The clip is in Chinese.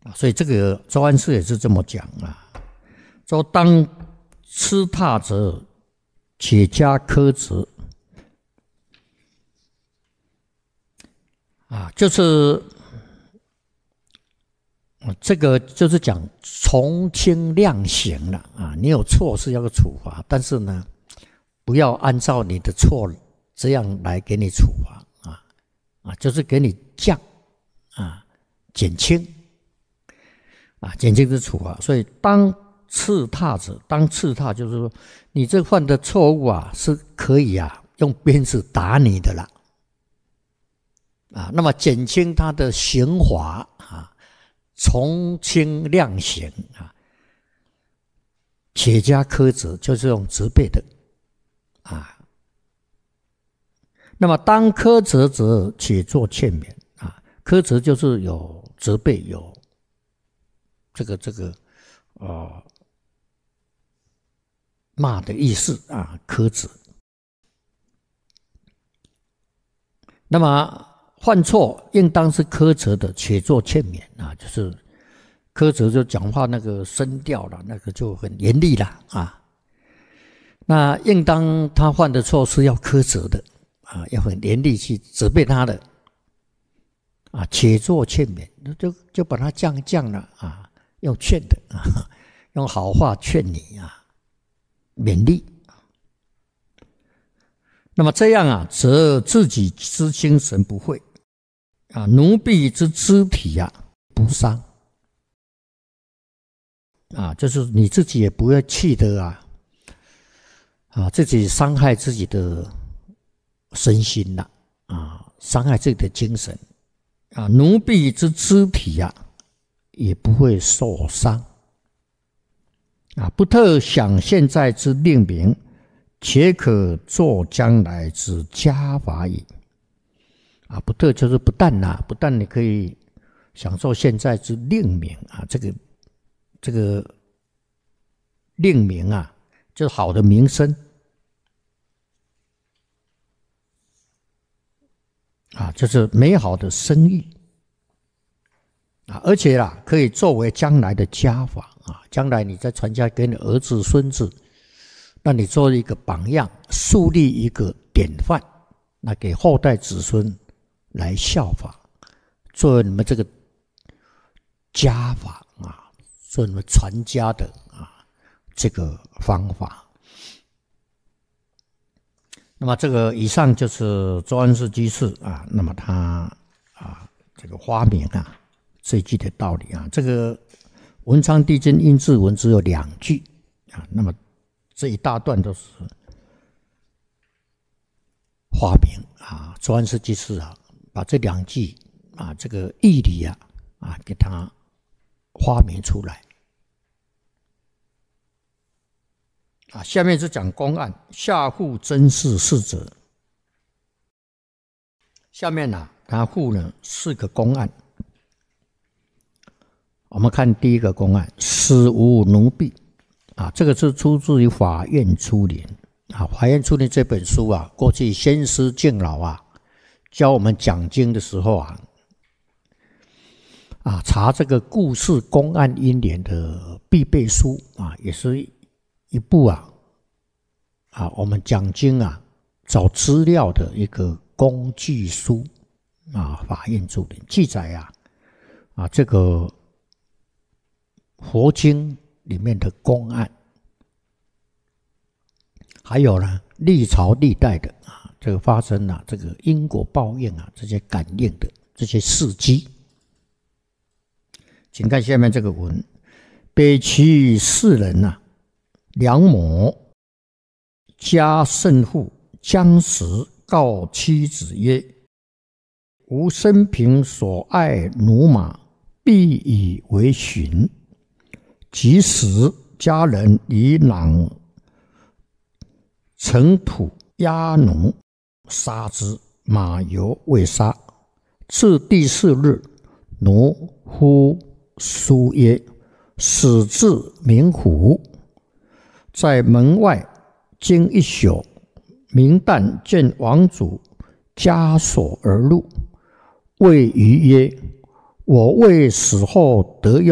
所以这个周安师也是这么讲啊，说当吃踏者，且加苛责就是这个就是讲从轻量刑了啊，你有错是要处罚，但是呢，不要按照你的错这样来给你处罚就是给你降减轻减轻的处罚。所以当刺踏者，当刺踏就是说你这犯的错误是可以用鞭子打你的啦那么减轻他的刑罚从轻量刑且加苛责，就是用责备的那么当苛责者，且作劝勉苛责就是有责备，有这个骂的意思苛责。那么犯错应当是苛责的，且作劝勉就是苛责就讲话那个声调了，那个就很严厉了那应当他犯的错是要苛责的要很严厉去责备他的且作劝勉，就把他降了用劝的用好话劝你勉励。那么这样则自己之精神不会奴婢之肢体不伤就是你自己也不会气得自己伤害自己的身心了伤害自己的精神奴婢之肢体也不会受伤不特想现在之令名，且可作将来之家法也不特就是不但你可以享受现在之令名这个令名就是好的名声就是美好的声誉而且可以作为将来的家法将来你再传家给你儿子孙子，那你做一个榜样，树立一个典范，那给后代子孙来效法，做你们这个家法做你们传家的这个方法。那么这个以上就是周安世居士那么他这个发明这一句的道理这个文昌帝君印制文只有2句那么这一大段都是发明周安世居士把这2句这个义理给他发明出来下面是讲公案，下附真事4则。下面他附了4个公案。我们看第一个公案，死无奴婢这个是出自于《法院初年》《法院初年》这本书过去先师敬老教我们讲经的时候查这个故事公案因联的必备书也是一部我们讲经找资料的一个工具书法院初年记载这个佛经里面的公案，还有历朝历代的这个发生这个因果报应这些感应的这些事迹。请看下面这个文，北齐4人梁某家甚富，将时告妻子曰：吾生平所爱驽马，必以为驯。即使家人以囊盛土压奴，杀之，马犹未杀。至第4日，奴呼书曰：始至明虎。在门外经一宿，明旦见王主枷锁而入，谓余曰： 我为死后得用。